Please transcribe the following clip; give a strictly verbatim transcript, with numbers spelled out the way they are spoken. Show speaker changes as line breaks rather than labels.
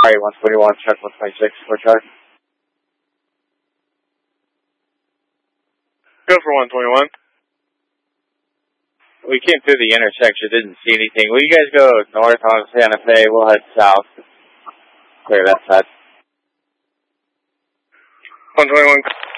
Alright, one twenty-one, check one twenty-six, for charge.
Go for one twenty-one.
We came through the intersection, didn't see anything. Will you guys go north on Santa Fe? We'll head south. Clear that side.
one twenty-one.